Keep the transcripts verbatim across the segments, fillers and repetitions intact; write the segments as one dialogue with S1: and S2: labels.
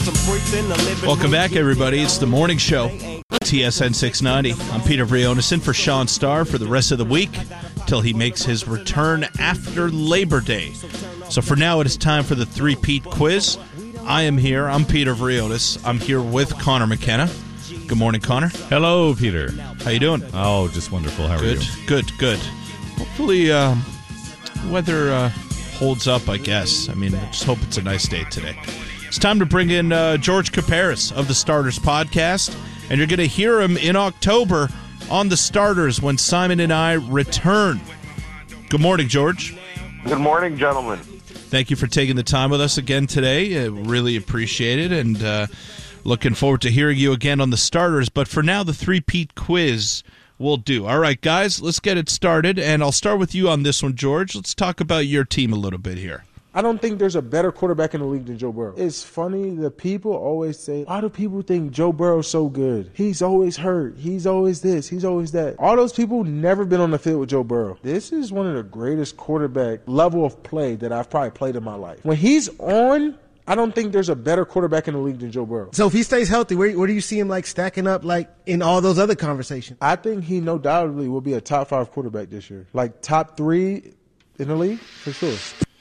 S1: Welcome back, everybody. It's the morning show, T S N six ninety. I'm Peter Vrionis in for Sean Starr for the rest of the week till he makes his return after Labor Day. So for now, it is time for the three-peat quiz. I am here. I'm Peter Vrionis. I'm here with Connor McKenna. Good morning, Connor.
S2: Hello, Peter.
S1: How you doing?
S2: Oh, just wonderful. How
S1: good,
S2: are you?
S1: Good, good, good. Hopefully, um, weather uh, holds up, I guess. I mean, I just hope it's a nice day today. It's time to bring in uh, George Kaparis of the Starters Podcast, and you're going to hear him in October on the Starters when Simon and I return. Good morning, George.
S3: Good morning, gentlemen.
S1: Thank you for taking the time with us again today. I really appreciate it, and uh, looking forward to hearing you again on the Starters. But for now, the three-peat quiz will do. All right, guys, let's get it started, and I'll start with you on this one, George. Let's talk about your team a little bit here.
S4: I don't think there's a better quarterback in the league than Joe Burrow. It's funny, the people always say, why do people think Joe Burrow's so good? He's always hurt. He's always this. He's always that. All those people never been on the field with Joe Burrow. This is one of the greatest quarterback level of play that I've probably played in my life. When he's on, I don't think there's a better quarterback in the league than Joe Burrow.
S5: So if he stays healthy, where, where do you see him like stacking up like in all those other conversations?
S4: I think he no doubtedly will be a top five quarterback this year. Like top three in the league, for sure.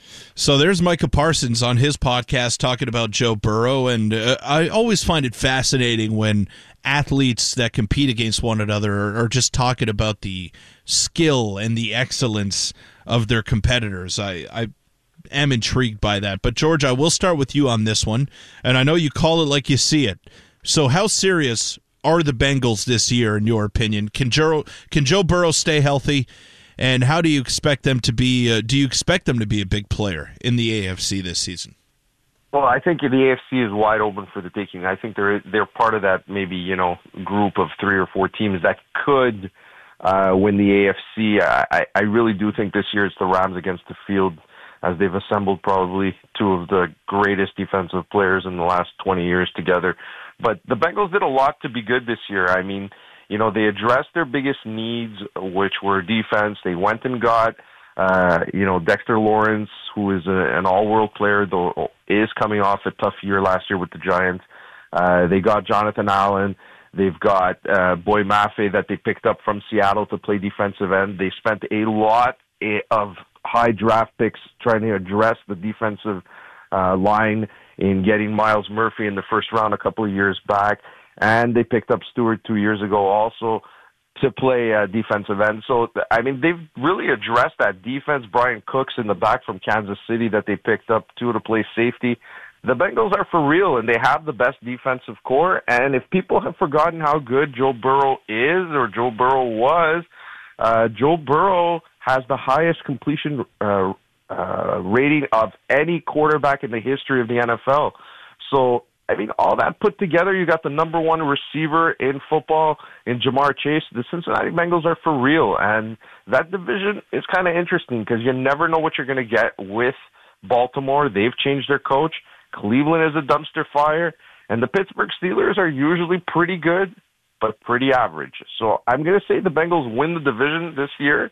S1: So there's Micah Parsons on his podcast talking about Joe Burrow, and uh, I always find it fascinating when athletes that compete against one another are, are just talking about the skill and the excellence of their competitors. I, I am intrigued by that. But, George, I will start with you on this one, and I know you call it like you see it. So how serious are the Bengals this year, in your opinion? Can Joe, can Joe Burrow stay healthy? And how do you expect them to be? Uh, do you expect them to be a big player in the A F C this season?
S3: Well, I think the A F C is wide open for the taking. I think they're they're part of that maybe you know group of three or four teams that could uh, win the A F C. I, I really do think this year it's the Rams against the field, as they've assembled probably two of the greatest defensive players in the last twenty years together. But the Bengals did a lot to be good this year. I mean, you know, they addressed their biggest needs, which were defense. They went and got, uh, you know, Dexter Lawrence, who is a, an all-world player, though is coming off a tough year last year with the Giants. Uh, they got Jonathan Allen. They've got uh, Boy Maffei that they picked up from Seattle to play defensive end. They spent a lot of high draft picks trying to address the defensive uh, line in getting Myles Murphy in the first round a couple of years back. And they picked up Stewart two years ago also to play uh, defensive end. So, I mean, they've really addressed that defense. Brian Cooks in the back from Kansas City that they picked up, too, to play safety. The Bengals are for real, and they have the best defensive core. And if people have forgotten how good Joe Burrow is or Joe Burrow was, uh, Joe Burrow has the highest completion uh, uh, rating of any quarterback in the history of the N F L. So, I mean, all that put together, you got the number one receiver in football in Jamar Chase. The Cincinnati Bengals are for real, and that division is kind of interesting because you never know what you're going to get with Baltimore. They've changed their coach. Cleveland is a dumpster fire, and the Pittsburgh Steelers are usually pretty good, but pretty average. So I'm going to say the Bengals win the division this year.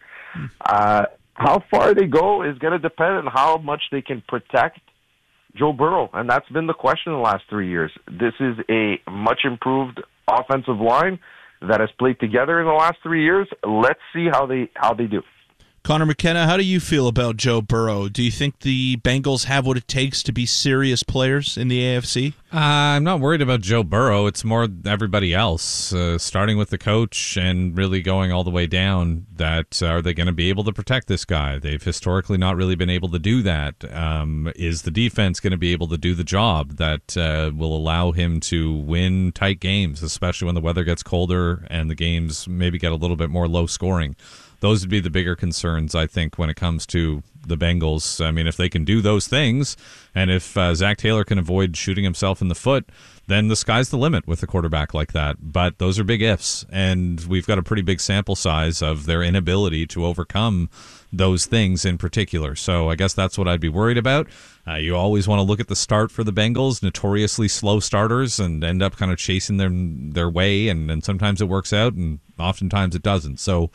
S3: Uh, how far they go is going to depend on how much they can protect Joe Burrow, and that's been the question in the last three years. This is a much improved offensive line that has played together in the last three years. Let's see how they how they do.
S1: Connor McKenna, how do you feel about Joe Burrow? Do you think the Bengals have what it takes to be serious players in the A F C?
S2: Uh, I'm not worried about Joe Burrow. It's more everybody else, uh, starting with the coach and really going all the way down. That uh, are they going to be able to protect this guy? They've historically not really been able to do that. Um, is the defense going to be able to do the job that uh, will allow him to win tight games, especially when the weather gets colder and the games maybe get a little bit more low scoring? Those would be the bigger concerns, I think, when it comes to the Bengals. I mean, if they can do those things, and if uh, Zach Taylor can avoid shooting himself in the foot, then the sky's the limit with a quarterback like that. But those are big ifs, and we've got a pretty big sample size of their inability to overcome those things in particular. So I guess that's what I'd be worried about. Uh, you always want to look at the start for the Bengals, notoriously slow starters, and end up kind of chasing their, their way, and, and sometimes it works out, and oftentimes it doesn't. So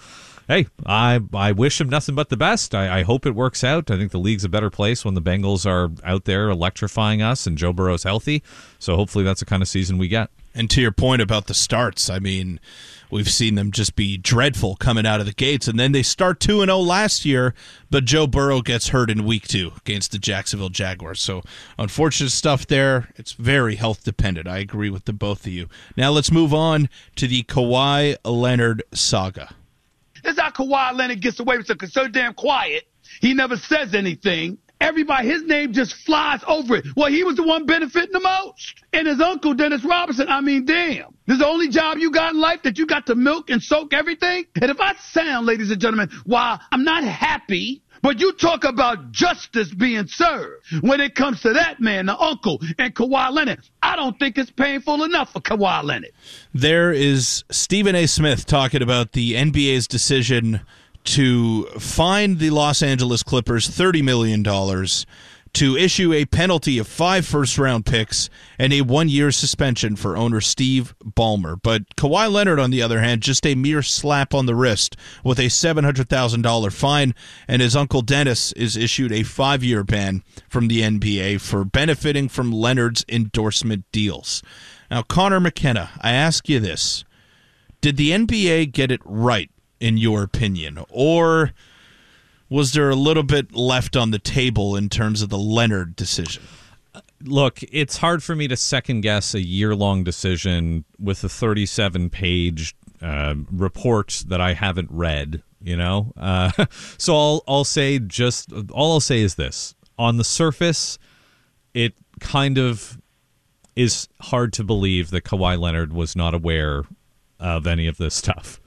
S2: hey, I I wish him nothing but the best. I, I hope it works out. I think the league's a better place when the Bengals are out there electrifying us and Joe Burrow's healthy. So hopefully that's the kind of season we get.
S1: And to your point about the starts, I mean, we've seen them just be dreadful coming out of the gates, and then they start two and oh last year, but Joe Burrow gets hurt in week two against the Jacksonville Jaguars. So unfortunate stuff there. It's very health dependent. I agree with the both of you. Now let's move on to the Kawhi Leonard saga.
S6: This is how Kawhi Leonard gets away with it, because so damn quiet. He never says anything. Everybody, his name just flies over it. Well, he was the one benefiting the most. And his uncle, Dennis Robinson, I mean, damn. This is the only job you got in life that you got to milk and soak everything? And if I sound, ladies and gentlemen, while I'm not happy, but you talk about justice being served, when it comes to that man, the uncle, and Kawhi Leonard, I don't think it's painful enough for Kawhi Leonard.
S1: There is Stephen A. Smith talking about the N B A's decision to fine the Los Angeles Clippers thirty million dollars, to issue a penalty of five first-round picks and a one-year suspension for owner Steve Ballmer. But Kawhi Leonard, on the other hand, just a mere slap on the wrist with a seven hundred thousand dollars fine, and his uncle Dennis is issued a five-year ban from the N B A for benefiting from Leonard's endorsement deals. Now, Connor McKenna, I ask you this. Did the N B A get it right, in your opinion, or was there a little bit left on the table in terms of the Leonard decision?
S2: Look, it's hard for me to second-guess a year-long decision with a thirty-seven page uh, report that I haven't read, you know? Uh, so I'll, I'll say just, all I'll say is this. On the surface, it kind of is hard to believe that Kawhi Leonard was not aware of any of this stuff.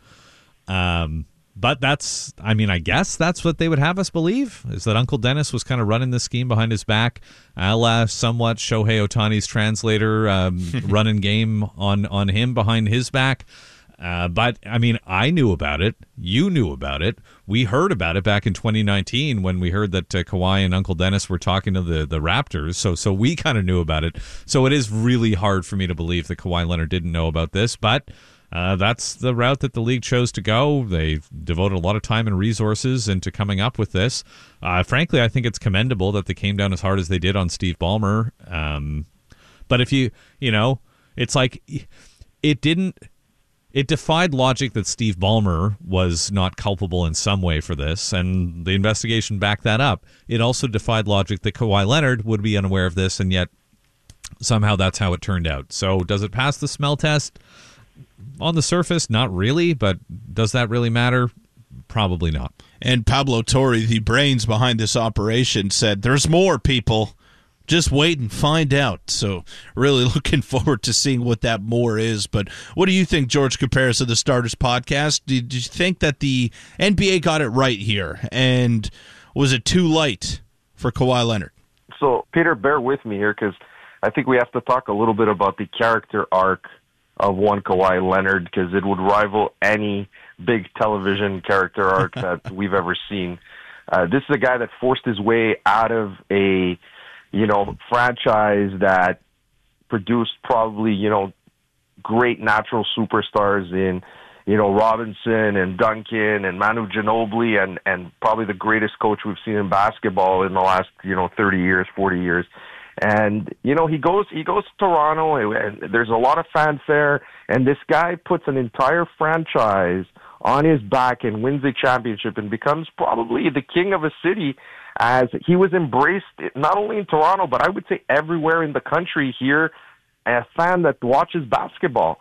S2: Um, but that's, I mean, I guess that's what they would have us believe, is that Uncle Dennis was kind of running the scheme behind his back, a la somewhat Shohei Ohtani's translator, um, running game on, on him behind his back. Uh, but, I mean, I knew about it. You knew about it. We heard about it back in twenty nineteen when we heard that uh, Kawhi and Uncle Dennis were talking to the, the Raptors. So so we kind of knew about it. So it is really hard for me to believe that Kawhi Leonard didn't know about this. But uh, that's the route that the league chose to go. They devoted a lot of time and resources into coming up with this. Uh, frankly, I think it's commendable that they came down as hard as they did on Steve Ballmer. Um, but if you, you know, it's like it didn't... It defied logic that Steve Ballmer was not culpable in some way for this, and the investigation backed that up. It also defied logic that Kawhi Leonard would be unaware of this, and yet somehow that's how it turned out. So does it pass the smell test? On the surface, not really, but does that really matter? Probably not.
S1: And Pablo Torre, the brains behind this operation, said, "There's more, people. Just wait and find out." So really looking forward to seeing what that more is. But what do you think, George Caparis of the Starters Podcast? Did you think that the N B A got it right here? And was it too late for Kawhi Leonard?
S3: So, Peter, bear with me here, because I think we have to talk a little bit about the character arc of one Kawhi Leonard, because it would rival any big television character arc that we've ever seen. Uh, this is a guy that forced his way out of a you know, franchise that produced probably, you know, great natural superstars in, you know, Robinson and Duncan and Manu Ginobili and, and probably the greatest coach we've seen in basketball in the last, you know, thirty years, forty years. And, you know, he goes, he goes to Toronto and there's a lot of fanfare, and this guy puts an entire franchise on his back and wins a championship and becomes probably the king of a city, as he was embraced not only in Toronto, but I would say everywhere in the country here, a fan that watches basketball.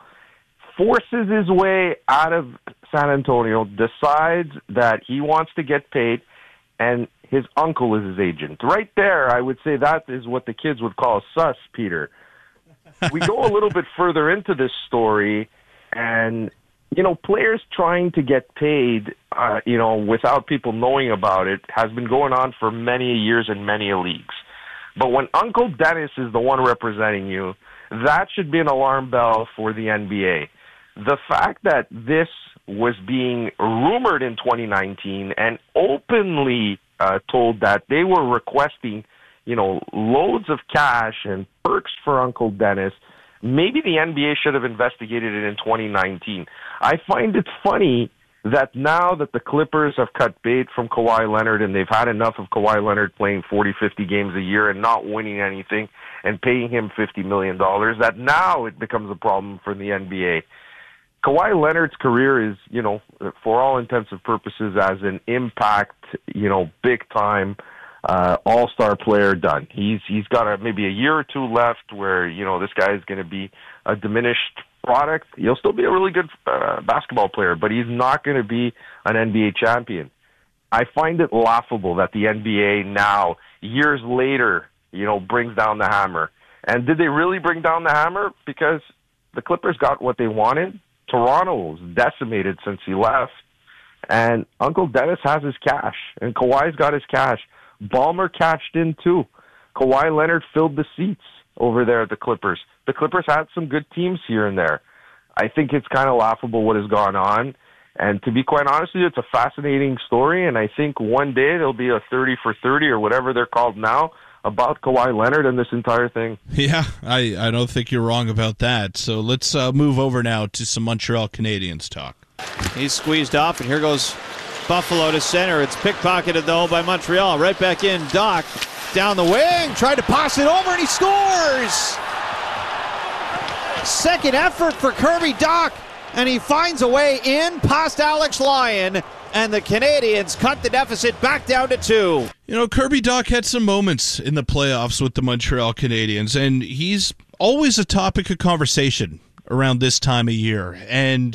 S3: Forces his way out of San Antonio, decides that he wants to get paid, and his uncle is his agent. Right there, I would say that is what the kids would call sus, Peter. We go a little bit further into this story, and you know, players trying to get paid, uh, you know, without people knowing about it has been going on for many years in many leagues. But when Uncle Dennis is the one representing you, that should be an alarm bell for the N B A. The fact that this was being rumored in twenty nineteen and openly uh, told that they were requesting, you know, loads of cash and perks for Uncle Dennis, maybe the N B A should have investigated it in twenty nineteen. I find it funny that now that the Clippers have cut bait from Kawhi Leonard and they've had enough of Kawhi Leonard playing forty, fifty games a year and not winning anything and paying him fifty million dollars, that now it becomes a problem for the N B A. Kawhi Leonard's career is, you know, for all intents and purposes, as an impact, you know, big-time uh, all-star player done. He's He's got a, maybe a year or two left where, you know, this guy is going to be a diminished product. He'll still be a really good uh, basketball player, but he's not going to be an N B A champion. I find it laughable that the N B A now, years later, you know, brings down the hammer. And did they really bring down the hammer? Because the Clippers got what they wanted. Toronto was decimated since he left. And Uncle Dennis has his cash. And Kawhi's got his cash. Ballmer cashed in too. Kawhi Leonard filled the seats over there at the Clippers. The Clippers had some good teams here and there. I think it's kind of laughable what has gone on. And to be quite honest with you, it's a fascinating story. And I think one day there'll be a thirty for thirty or whatever they're called now about Kawhi Leonard and this entire thing.
S1: Yeah, I, I don't think you're wrong about that. So let's uh, move over now to some Montreal Canadiens talk.
S7: He's squeezed off, and here goes Buffalo to center. It's pickpocketed, though, by Montreal. Right back in. Doc down the wing, tried to pass it over, and he scores! Second effort for Kirby Dach, and he finds a way in past Alex Lyon, and the Canadiens cut the deficit back down to two.
S1: You know, Kirby Dach had some moments in the playoffs with the Montreal Canadiens, and he's always a topic of conversation around this time of year. And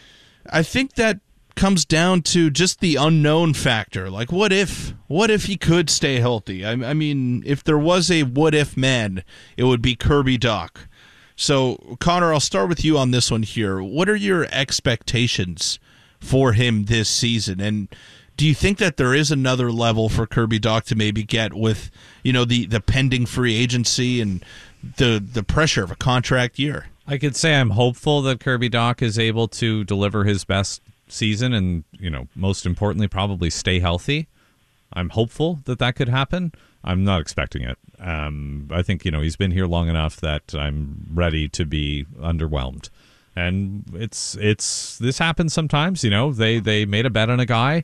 S1: I think that comes down to just the unknown factor. Like, what if? What if he could stay healthy? I, I mean, if there was a what-if man, it would be Kirby Dach. So, Connor, I'll start with you on this one here. What are your expectations for him this season? And do you think that there is another level for Kirby Dach to maybe get with, you know, the, the pending free agency and the the pressure of a contract year?
S2: I could say I'm hopeful that Kirby Dach is able to deliver his best season and, you know, most importantly, probably stay healthy. I'm hopeful that that could happen. I'm not expecting it. Um, I think, you know, he's been here long enough that I'm ready to be underwhelmed. And it's it's this happens sometimes, you know. They they made a bet on a guy,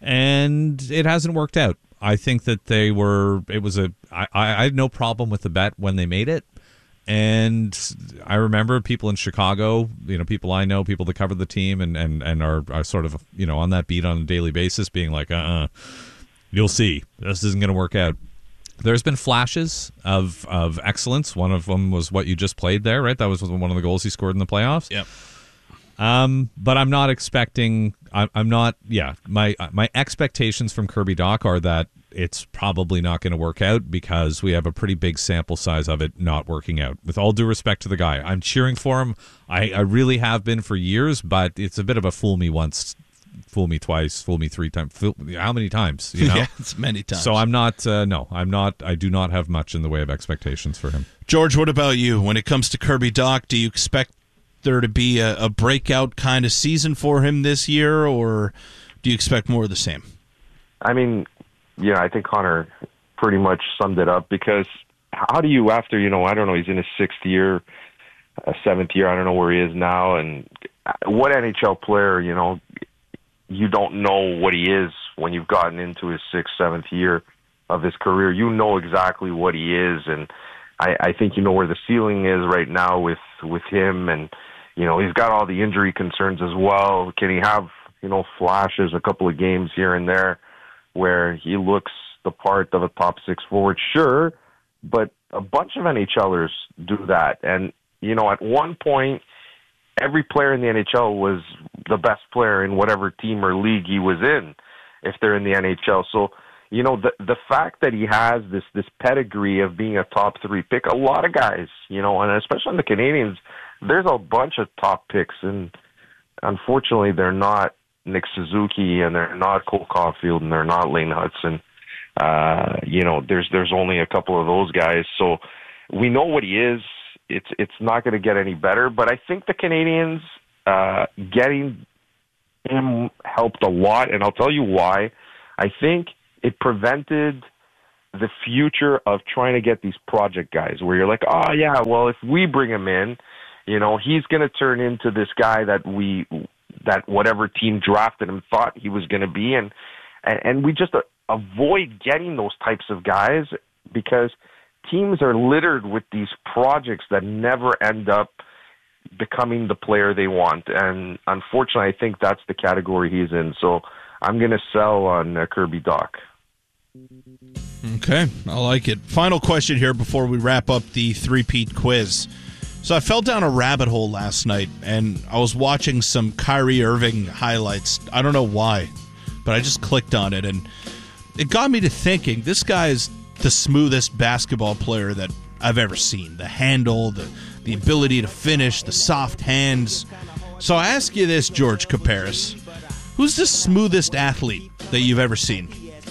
S2: and it hasn't worked out. I think that they were. It was a. I, I had no problem with the bet when they made it, and I remember people in Chicago, you know, people I know, people that cover the team, and and and are are sort of, you know, on that beat on a daily basis, being like, uh, uh you'll see, this isn't going to work out. There's been flashes of, of excellence. One of them was what you just played there, right? That was one of the goals he scored in the playoffs.
S1: Yep.
S2: Um, but I'm not expecting. I'm, I'm not. Yeah, my my expectations from Kirby Dach are that it's probably not going to work out because we have a pretty big sample size of it not working out. With all due respect to the guy, I'm cheering for him. I, I really have been for years, but it's a bit of a fool me once. Fool me twice, fool me three times. Fool, how many times? You know,
S1: yeah, it's many times.
S2: So I'm not. Uh, no, I'm not. I do not have much in the way of expectations for him.
S1: George, what about you? When it comes to Kirby Dach, do you expect there to be a, a breakout kind of season for him this year, or do you expect more of the same?
S3: I mean, yeah, I think Connor pretty much summed it up, because how do you, after, you know, I don't know, he's in his sixth year, uh, seventh year, I don't know where he is now, and what N H L player, you know, you don't know what he is when you've gotten into his sixth, seventh year of his career. You know exactly what he is, and I, I think you know where the ceiling is right now with, with him, and, you know, he's got all the injury concerns as well. Can he have, you know, flashes, a couple of games here and there where he looks the part of a top six forward? Sure, but a bunch of NHLers do that. And, you know, at one point, every player in the N H L was the best player in whatever team or league he was in, if they're in the N H L. So, you know, the the fact that he has this this pedigree of being a top three pick, a lot of guys, you know, and especially on the Canadiens, there's a bunch of top picks, and unfortunately they're not Nick Suzuki, and they're not Cole Caulfield, and they're not Lane Hudson. Uh, you know, there's there's only a couple of those guys. So we know what he is. It's it's not going to get any better. But I think the Canadiens uh, getting him helped a lot, and I'll tell you why. I think it prevented the future of trying to get these project guys, where you're like, oh yeah, well, if we bring him in, you know, he's going to turn into this guy that we that whatever team drafted him thought he was going to be, and, and and we just uh, avoid getting those types of guys because teams are littered with these projects that never end up becoming the player they want, and unfortunately, I think that's the category he's in. So I'm going to sell on uh, Kirby Dach.
S1: Okay, I like it. Final question here before we wrap up the three-peat quiz. So I fell down a rabbit hole last night, and I was watching some Kyrie Irving highlights. I don't know why, but I just clicked on it, and it got me to thinking, this guy is the smoothest basketball player that I've ever seen. The handle, the, the ability to finish, the soft hands. So I ask you this, George Kaparis. Who's the smoothest athlete that you've ever seen?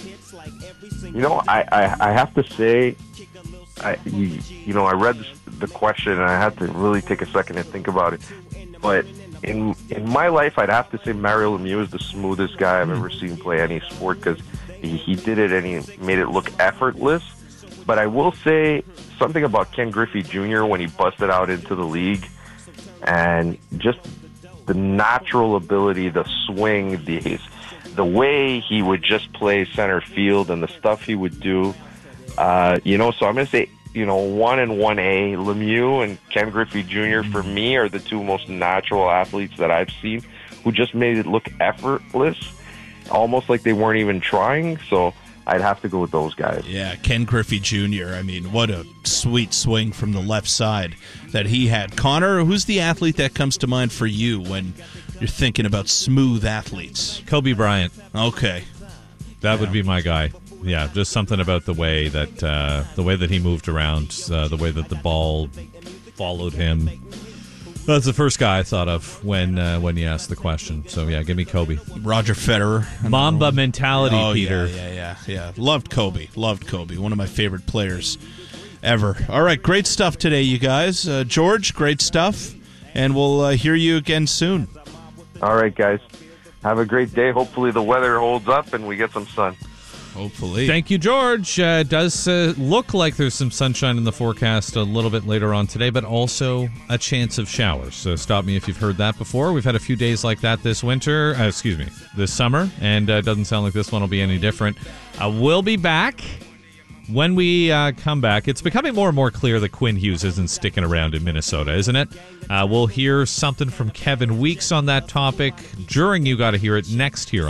S3: You know, I, I, I have to say, I, you, you know, I read the question and I had to really take a second and think about it. But in in my life, I'd have to say Mario Lemieux is the smoothest guy I've ever seen play any sport because he, he did it and he made it look effortless. But I will say something about Ken Griffey Junior when he busted out into the league and just the natural ability, the swing, the the way he would just play center field and the stuff he would do. Uh, you know, so I'm going to say, you know, one and one A, Lemieux and Ken Griffey Junior for me are the two most natural athletes that I've seen who just made it look effortless, almost like they weren't even trying. So I'd have to go with those guys.
S1: Yeah, Ken Griffey Junior I mean, what a sweet swing from the left side that he had. Connor, who's the athlete that comes to mind for you when you're thinking about smooth athletes?
S2: Kobe Bryant.
S1: Okay.
S2: That
S1: yeah.
S2: would be my guy. Yeah, just something about the way that uh, the way that he moved around, uh, the way that the ball followed him. That's the first guy I thought of when uh, when you asked the question. So yeah, give me Kobe.
S1: Roger Federer.
S2: Mamba mentality,
S1: oh,
S2: Peter.
S1: Yeah, yeah, yeah, yeah. Loved Kobe. Loved Kobe. One of my favorite players ever. All right, great stuff today, you guys. Uh, George, great stuff, and we'll uh, hear you again soon.
S3: All right, guys. Have a great day. Hopefully the weather holds up and we get some sun.
S1: Hopefully.
S2: Thank you, George. Uh, it does uh, look like there's some sunshine in the forecast a little bit later on today, but also a chance of showers. So stop me if you've heard that before. We've had a few days like that this winter, uh, excuse me, this summer, and uh, it doesn't sound like this one will be any different. Uh, we'll be back. When we uh, come back, it's becoming more and more clear that Quinn Hughes isn't sticking around in Minnesota, isn't it? Uh, we'll hear something from Kevin Weeks on that topic during You Gotta Hear It next here.